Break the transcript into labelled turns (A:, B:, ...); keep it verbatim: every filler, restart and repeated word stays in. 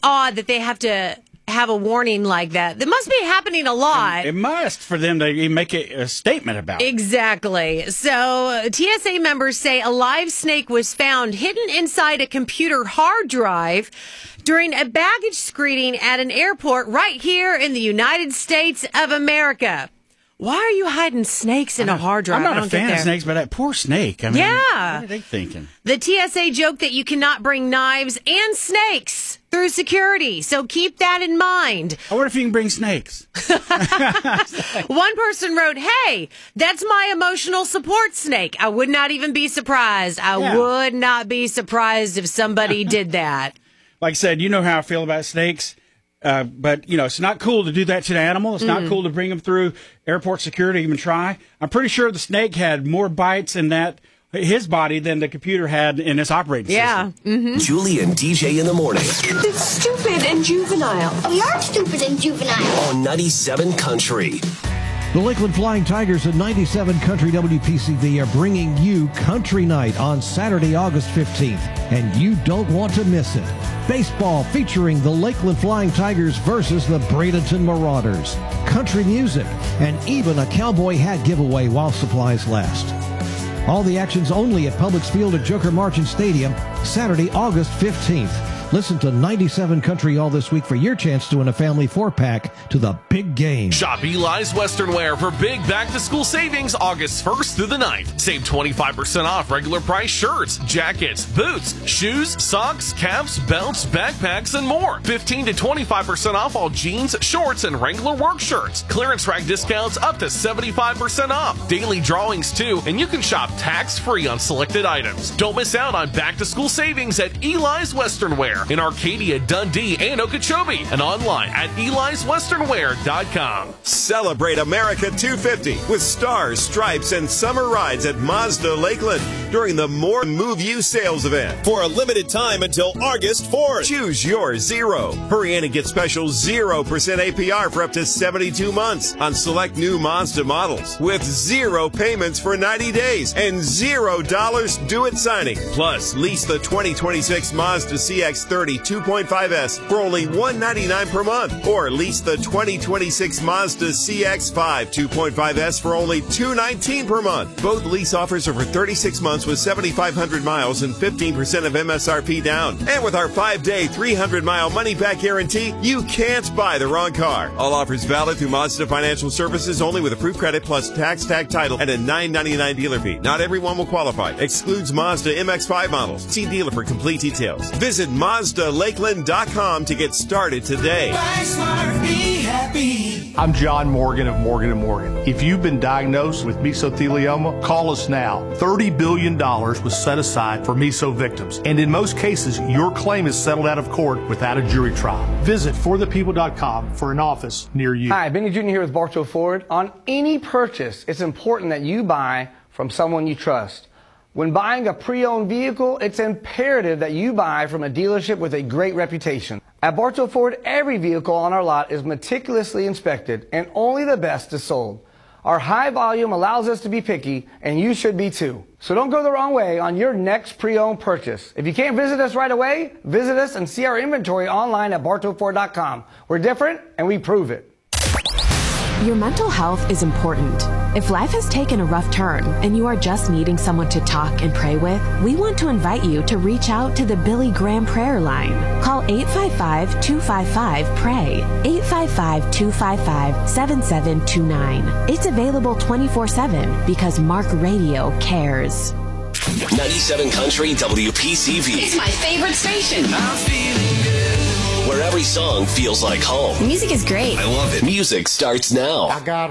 A: odd that they have to have a warning like that. It must be happening a lot.
B: It must for them to make a, a statement about it.
A: Exactly. So T S A members say a live snake was found hidden inside a computer hard drive during a baggage screening at an airport right here in the United States of America. Why are you hiding snakes in a hard drive?
B: I'm not
A: I don't
B: a fan
A: get
B: of snakes, but that poor snake. I mean,
A: yeah.
B: What are they thinking?
A: The T S A joked that you cannot bring knives and snakes through security, so keep that in mind.
B: I wonder if you can bring snakes.
A: One person wrote, hey, that's my emotional support snake. I would not even be surprised. I
B: Yeah.
A: would not be surprised if somebody did that.
B: Like I said, you know how I feel about snakes. Uh, but, you know, it's not cool to do that to an animal. It's not
A: Mm.
B: cool to bring them through airport security, even try. I'm pretty sure the snake had more bites in that his body than the computer had in its operating
A: Yeah.
B: system.
A: Mm-hmm.
C: Julie and D J in the morning.
D: It's stupid and juvenile.
E: We are stupid and juvenile.
C: On ninety-seven Country.
F: The Lakeland Flying Tigers at ninety-seven Country W P C V are bringing you Country Night on Saturday, August fifteenth, and you don't want to miss it. Baseball featuring the Lakeland Flying Tigers versus the Bradenton Marauders. Country music, and even a cowboy hat giveaway while supplies last. All the actions only at Publix Field at Joker Marchant Stadium, Saturday, August fifteenth. Listen to ninety-seven Country all this week for your chance to win a family four-pack to the big game.
G: Shop Eli's Western Wear for big back-to-school savings August first through the ninth. Save twenty-five percent off regular price shirts, jackets, boots, shoes, socks, caps, belts, backpacks, and more. fifteen to twenty-five percent off all jeans, shorts, and Wrangler work shirts. Clearance rack discounts up to seventy-five percent off. Daily drawings too, and you can shop tax-free on selected items. Don't miss out on back-to-school savings at Eli's Western Wear in Arcadia, Dundee, and Okeechobee, and online at elis western wear dot com.
H: Celebrate America two fifty with stars, stripes, and summer rides at Mazda Lakeland during the More Move You sales event. For a limited time until August fourth. Choose your Zero. Hurry in and get special zero percent A P R for up to seventy-two months on select new Mazda models with zero payments for ninety days and zero dollars due at signing. Plus, lease the twenty twenty-six Mazda C X thirty two point five S for only one hundred ninety-nine dollars per month, or lease the twenty twenty-six Mazda C X five two point five S for only two hundred nineteen dollars per month. Both lease offers are for thirty-six months with seventy-five hundred miles and fifteen percent of M S R P down. And with our five-day, three hundred mile money-back guarantee, you can't buy the wrong car. All offers valid through Mazda Financial Services only with approved credit plus tax, tag, title, and a nine ninety-nine dealer fee. Not everyone will qualify. Excludes Mazda M X five models. See dealer for complete details. Visit Mazda Lakeland dot com to get started today.
I: Buy smart, be happy. I'm John Morgan of Morgan and Morgan. If you've been diagnosed with mesothelioma, call us now. thirty billion dollars was set aside for meso victims, and in most cases, your claim is settled out of court without a jury trial. Visit for the people dot com for an office near you.
J: Hi, Benny Junior here with Bartow Ford. On any purchase, it's important that you buy from someone you trust. When buying a pre-owned vehicle, it's imperative that you buy from a dealership with a great reputation. At Bartow Ford, every vehicle on our lot is meticulously inspected, and only the best is sold. Our high volume allows us to be picky, and you should be too. So don't go the wrong way on your next pre-owned purchase. If you can't visit us right away, visit us and see our inventory online at bartow ford dot com. We're different, and we prove it.
K: Your mental health is important. If life has taken a rough turn and you are just needing someone to talk and pray with, we want to invite you to reach out to the Billy Graham Prayer Line. Call eight five five, two five five, P R A Y, eight five five, two five five, seven seven two nine. It's available twenty-four seven because Mark Radio cares.
C: ninety-seven Country W P C V.
L: It's my favorite station.
C: I'm feeling good. Where every song feels like home.
L: The music is great.
C: I love it. Music starts now.
M: I got